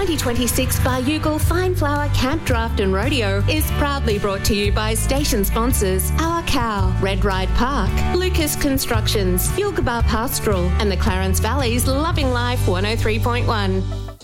2026 Bayougal Fine Flower Camp Draft and Rodeo is proudly brought to you by station sponsors Our Cow, Red Ride Park, Lucas Constructions, Yilgabah Pastoral and the Clarence Valley's Loving Life 103.1.